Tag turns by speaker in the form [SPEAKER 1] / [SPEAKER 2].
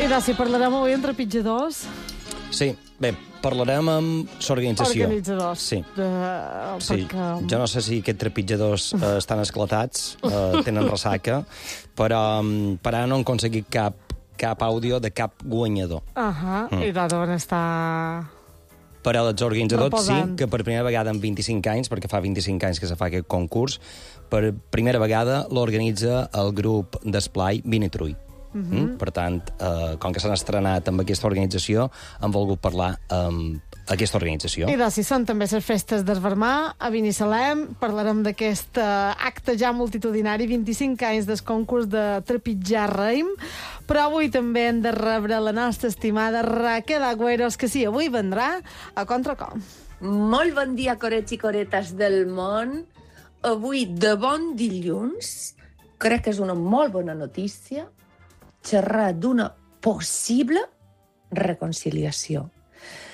[SPEAKER 1] Daci, parlarem avui amb trepitjadors.
[SPEAKER 2] Sí, bé, parlarem amb l'organització.
[SPEAKER 1] Organitzadors.
[SPEAKER 2] Sí. Sí.
[SPEAKER 1] Perquè...
[SPEAKER 2] Jo no sé si aquests trepitjadors estan esclatats, tenen ressaca, però per ara no han aconseguit cap àudio de cap guanyador.
[SPEAKER 1] I d'on està...
[SPEAKER 2] Però els organitzadors sí
[SPEAKER 1] proposant.
[SPEAKER 2] que per primera vegada en 25 anys, perquè fa 25 anys que se fa aquest concurs, per primera vegada l'organitza el grup d'esplai Vinetruy. Per tant, com que s'han estrenat amb aquesta organització, han volgut parlar amb aquesta organització.
[SPEAKER 1] I Daci, són també les festes d'Esvermà, a Binissalem. Parlarem d'aquest acte ja multitudinari, 25 anys del concurs de trepitjar raïm. Però avui també hem de rebre la nostra estimada Raquel Agüeros, que sí, avui vendrà a Contracom.
[SPEAKER 3] Molt bon dia, corets i coretes del món. Avui, de bon dilluns, crec que és una molt bona notícia xerrar d'una possible reconciliació.